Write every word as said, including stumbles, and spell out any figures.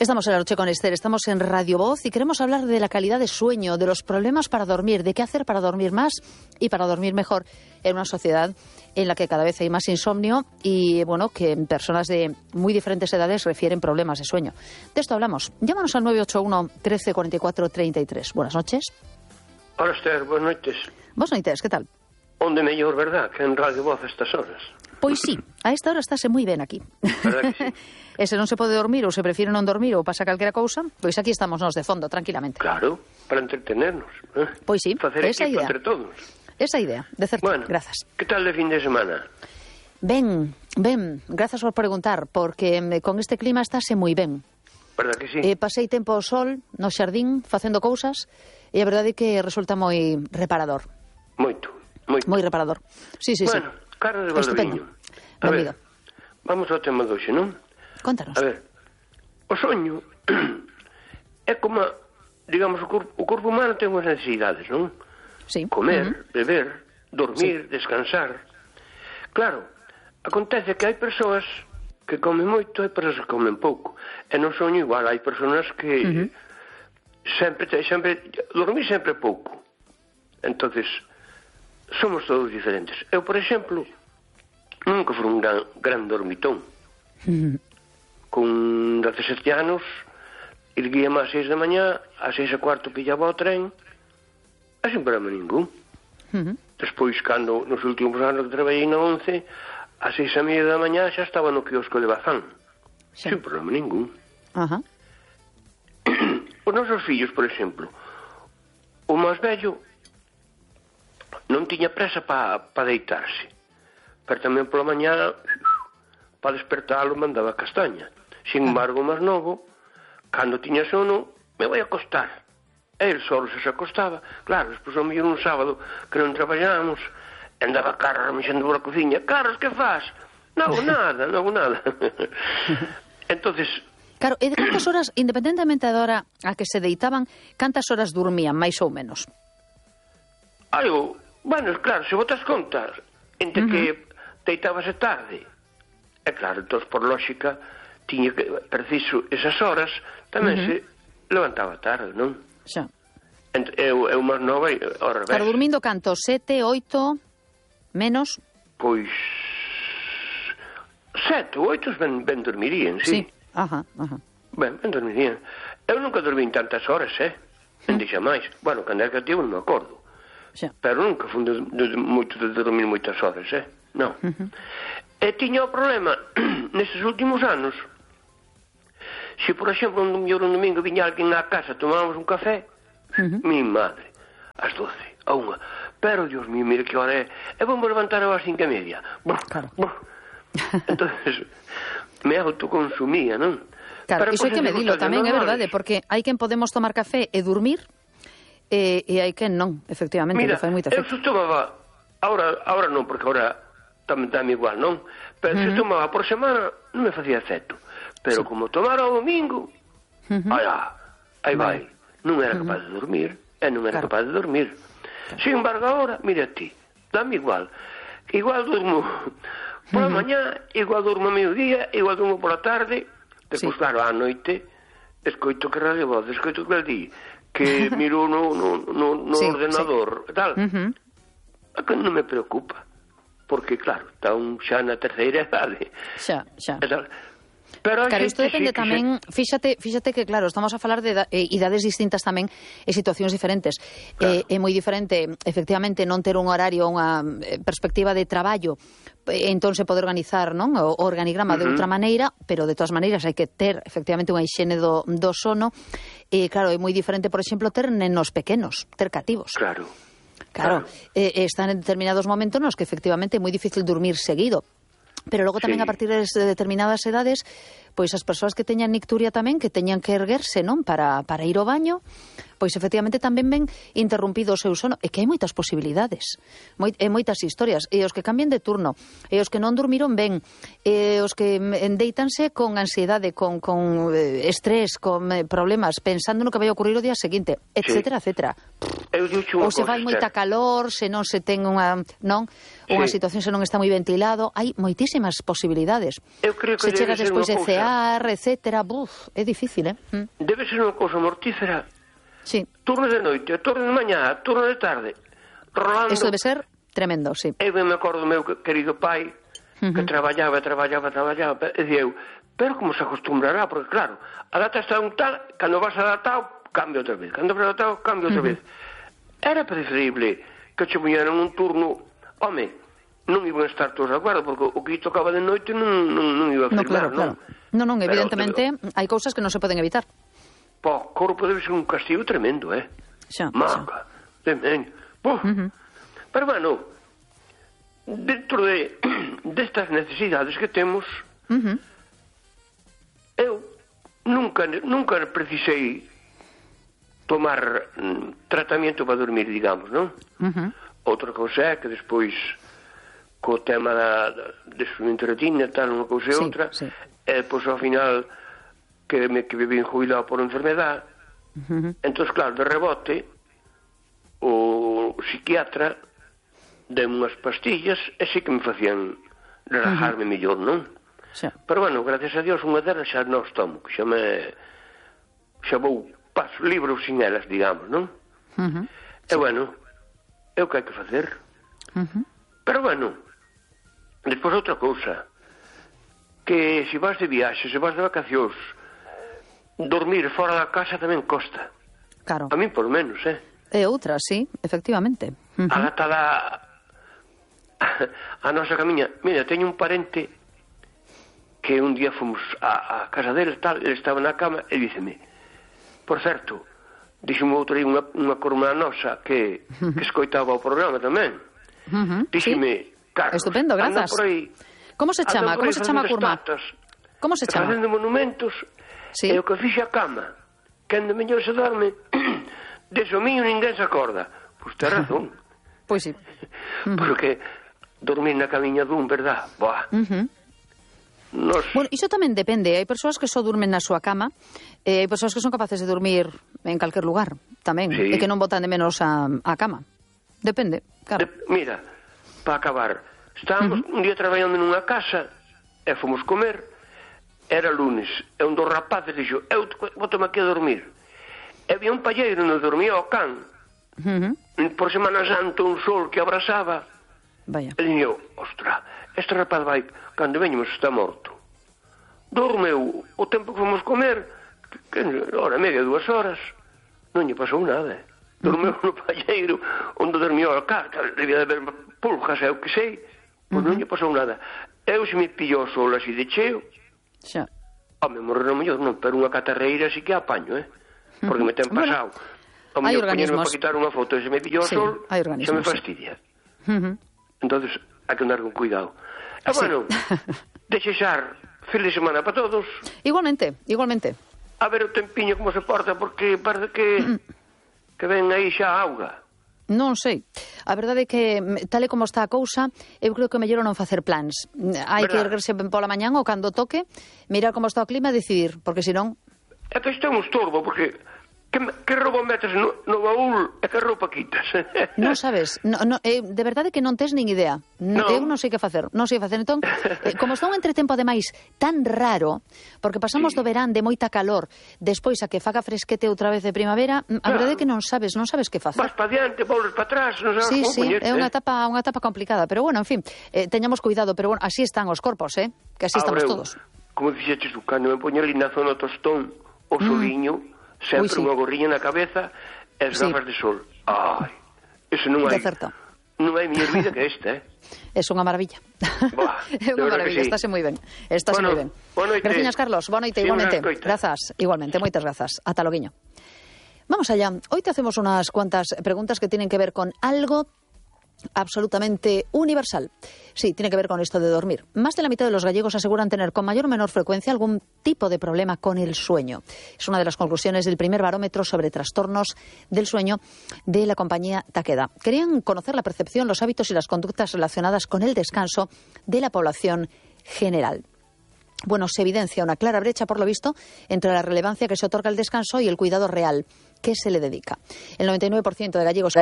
Estamos en la noche con Esther, estamos en Radio Voz y queremos hablar de la calidad de sueño, de los problemas para dormir, de qué hacer para dormir más y para dormir mejor en una sociedad en la que cada vez hay más insomnio y, bueno, que personas de muy diferentes edades refieren problemas de sueño. De esto hablamos. Llámanos al nueve ocho uno, trece, cuarenta y cuatro, treinta y tres. Buenas noches. Hola, Esther, buenas noches. Buenas noches, ¿qué tal? Onde mellor, verdad, que en Radio Voz a estas horas. Pois sí, a esta hora estáse moi ben aquí. Verdad que sí? E se non se pode dormir ou se prefire non dormir ou pasa calquera cousa, pois aquí estamos nós de fondo, tranquilamente. Claro, para entretenernos. ¿eh? Pois sí, Facer esa equipo idea. entre todos. Esa idea, de certo, Bueno, grazas. que tal de fin de semana? Ben, ben, grazas por preguntar, porque eh, con este clima estáse moi ben. Verdad que sí? Eh, pasei tempo ao sol, no xardín, facendo cousas, e a verdade é que resulta moi reparador. Moito, moito. Moi reparador. Sí, sí, bueno, sí. Carlos de Valdoviño. A Benvido. ver, vamos ao tema de hoxe, non? Contanos. A ver, o soño é como, digamos, o corpo, o corpo humano ten unhas necesidades, non? Sí. Comer, Uh-huh. beber, dormir, Sí. descansar. Claro, acontece que hai persoas que comen moito e persoas que comen pouco. E non soño igual, hai persoas que Uh-huh. sempre, sempre, dormir sempre pouco. Entonces, somos todos diferentes. Eu, por exemplo, nunca fui un gran, gran dormitón. Uh-huh. Con dezasete anos, erguíame ás seis da mañá, ás seis e cuarto pillaba o tren, e sin problema ningún. Uh-huh. Despois, cando nos últimos anos que traballei na once, ás seis e media da mañá xa estaba no quiosco de Bazán. Sí. Sin problema ningún. Ajá. Os nosos fillos, por exemplo, o máis vello non tiña presa para pa deitarse, pero tamén pola mañá para despertalo mandaba castaña. Sin embargo, o máis novo, cando tiña sono, me vai acostar. E el solo se se acostaba. Claro, despois ao mellor un sábado que non traballábamos, andaba Carlos mexendo pola cociña. Carlos, que faz? Non hago nada, non hago nada. Entonces, Claro, e de cantas horas, independentemente da hora a que se deitaban, cantas horas dormían, máis ou menos? algo, bueno, claro, se botas contas, entre Uh-huh. que deitábase tarde, e claro, entón, por lógica, tiña que, preciso, esas horas, tamén Uh-huh. se levantaba tarde, non? Xa. Ent, eu, eu máis nova, ao revés. Claro, dormindo canto? Sete, oito, menos? Pois, sete ou oito ben, ben dormirían, sí. Sí. Ajá, ajá. Ben, ben dormirían. Eu nunca dormí en tantas horas, eh? Ben deixa máis. Bueno, cando era cativo non me acordo. Xa. Pero nunca fui de, de, de, moito de dormir moitas horas, eh? Non. Uh-huh. E tiña o problema, nestes últimos anos, se, por exemplo, un domingo, un domingo viña alguén á casa, tomábamos un café, Uh-huh. mi madre, ás doce, a unha. Pero, Dios mío, mira que hora é. E vamos levantar ás cinco e media. Brr, Claro. brr. Entonces, me autoconsumía, non? Claro, Pero, iso hai pois, que en medilo circunstancias tamén, é normales. verdade, porque hai quen podemos tomar café e dormir, e, e hai quen non, efectivamente, Mira, que fai moito eu efecto. se tomaba, ahora, ahora non, porque ahora tamén dame igual, non? Pero se Uh-huh. tomaba por semana, non me facía efecto. Pero Sí. como tomara o domingo, Uh-huh. allá, aí vai. Non era capaz de dormir, e non era Claro. capaz de dormir. Sin embargo, ahora, mira ti, dame igual. Igual durmo pola Uh-huh. mañá, igual durmo a mediodía, igual durmo pola tarde, despois, Sí. claro, á noite, escoito que Radio Voz, escoito que el di, que miro no, no, no, no Sí, ordenador, e tal. Uh-huh. A que non me preocupa, porque, claro, está un xa na terceira idade, Xa, xa. e tal. Pero Claro, isto depende sí, tamén, fíxate, fíxate que claro, estamos a falar de eda- eh, idades distintas tamén e situacións diferentes. Claro. Eh, é moi diferente, efectivamente, non ter un horario, unha eh, perspectiva de traballo, eh, entón se pode organizar, non, o, o organigrama de Uh-huh. outra maneira, pero de todas maneiras hai que ter efectivamente unha hixiene do, do sono. E claro, é moi diferente, por exemplo, ter nenos pequenos, ter cativos. Claro. Claro, eh, están en determinados momentos nos que efectivamente é moi difícil dormir seguido. Pero logo tamén Sí. a partir de determinadas edades, pois as persoas que teñan nicturia tamén, que teñan que erguerse, non, para, para ir ao baño, pois efectivamente tamén ven interrumpido o seu sono. É que hai moitas posibilidades, moi, e moitas historias. E os que cambien de turno, e os que non dormiron ben, e os que endeitanse con ansiedade, con, con eh, estrés, con eh, problemas, pensando no que vai ocurrir o día seguinte, etcétera, sí. etcétera. Ou se vai moita calor, se non se ten unha, non, unha sí. situación, se non está moi ventilado, hai moitísimas posibilidades. Eu creo que se chega despois de cear, etcétera, buf, é difícil, eh? Mm. Debe ser unha cousa mortífera. Sí. Turno de noite, turno de mañá, turno de tarde. Rolando. Eso debe ser tremendo, sí. Eu me acordo do meu querido pai, uh-huh. que traballaba, traballaba, traballaba, e dicía eu, pero como se acostumbrará, porque claro, a data está un tal, cando vas adaptado, cambia outra vez, cando vas adaptado, cambia outra uh-huh. vez. Era preferible que che puñeran un turno, home, non iban a estar todos de acordo, porque o que tocaba de noite non, non, non iba a firmar, no, claro, non? Claro. Non, non, evidentemente, pero, hai cousas que non se poden evitar. Po, corpo debe ser un castigo tremendo, eh? Xa, Maca, tremendo. Uh-huh. Pero, bueno, dentro de destas necesidades que temos, uh-huh. eu nunca, nunca precisei tomar mm, tratamento para dormir, digamos, non? Uh-huh. Outra cousa é que despois, co tema da, de suminterotina, tal, unha cousa e sí, outra, sí. e depois ao final que me que vivín jubilado por enfermedade, uh-huh. entón, claro, de rebote, o psiquiatra deu unhas pastillas e sí que me facían relajarme uh-huh. mellor, non? Sí. Pero, bueno, gracias a Dios, unha delas xa non os tomo, que xa me... xa vou paso libros sin elas, digamos, non? Uh-huh. E, sí. bueno, é o que hai que facer. Uh-huh. Pero, bueno, despois outra cousa, que se vas de viaxe, se vas de vacacións, dormir fora da casa tamén costa. Claro. A min, por menos, eh? E outra, sí, efectivamente. Uh-huh. A gata da... a nosa camiña... Mira, teño un parente que un día fomos a, a casa dele, tal, ele estaba na cama e díceme, por certo, díxeme outro aí unha, unha corma nosa que, uh-huh. que escoitaba o programa tamén. Uh-huh. Díxeme, sí. Carlos, estupendo, grazas. Por aí, como se chama? Como se chama a curma? Como se chama? Facendo monumentos, sí. E o que fixe a cama, que ando mellor se dorme, de somiño ninguén se acorda. Pois ten razón. Pois sí. Uh-huh. Porque dormir na camiña dun, verdad? Boa. Uh-huh. Nos... Bueno, iso tamén depende. Hai persoas que só durmen na súa cama, e hai persoas que son capaces de dormir en calquer lugar, tamén, sí. E que non botan de menos a, a cama. Depende, claro. De, mira, para acabar, estábamos uh-huh. un día traballando nunha casa, e fomos comer, era lunes, e un dos rapaces dixo, eu botome aquí a dormir. E había un palleiro onde dormía o can, uh-huh. por Semana Santa un sol que abrasaba. Vaya. E dixo, ostra, este rapaz vai, cando veñemos está morto. Dormeu o tempo que fomos comer, que, que hora media, dúas horas, non lle pasou nada. Dormeu uh-huh. no palleiro onde dormiu o can, debía de haber pulgas, eu que sei, pois uh-huh. non lle pasou nada. Eu se me pillou o sol así de cheo, xa. Home, morrer no mellor non, pero unha catarreira así que apaño, eh? Porque me ten pasado. O mellor poñerme para quitar unha foto e se me pillou o sí, sol, se me fastidia. Sí. Uh-huh. Entonces, hai que andar con cuidado. E, bueno, sí. Desexar feliz semana para todos. Igualmente, igualmente. A ver o tempiño como se porta, porque parece que que ven aí xa a auga. Non sei. A verdade é que, tal e como está a cousa, eu creo que mellor non facer plans. Hai que erguerse pola mañán ou cando toque, mirar como está o clima e decidir, porque senón... É que isto é un estorbo, porque... Que, que roupa metes no, no baúl e que roupa quitas? Non sabes, no, no, eh, de verdade que non tes nin idea. No. Eu non sei que facer, non sei facer. Entón, eh, como está un entretempo ademais tan raro, porque pasamos sí. do verán de moita calor, despois a que faga fresquete outra vez de primavera, a claro. verdade é que non sabes, non sabes que facer. Vas pa diante, volves pa atrás, non sabes sí, como sí, poñerte. É unha etapa, unha etapa complicada, pero bueno, en fin, eh, teñamos cuidado, pero bueno, así están os corpos, eh, que así Ahora, estamos todos. Como dixeches tú, cando me poño ali na zona tostón, o soliño, mm. sempre sí. unha gorriña na cabeza e as gafas sí. de sol. Ai, eso non hai. Non hai miña vida que esta, eh? É unha maravilla. Buah, é unha maravilla, sí. Estáse moi ben. Estáse bueno, moi ben. Gracias, Carlos. Boa noite, sí, igualmente. Grazas, igualmente. Moitas grazas. Ata loguiño. Vamos allá. Hoy te hacemos unas cuantas preguntas que tienen que ver con algo absolutamente universal. Sí, tiene que ver con esto de dormir. Más de la mitad de los gallegos aseguran tener con mayor o menor frecuencia algún tipo de problema con el sueño. Es una de las conclusiones del primer barómetro sobre trastornos del sueño de la compañía Takeda. Querían conocer la percepción, los hábitos y las conductas relacionadas con el descanso de la población general. Bueno, se evidencia una clara brecha, por lo visto, entre la relevancia que se otorga al descanso y el cuidado real que se le dedica. El noventa y nueve por ciento de gallegos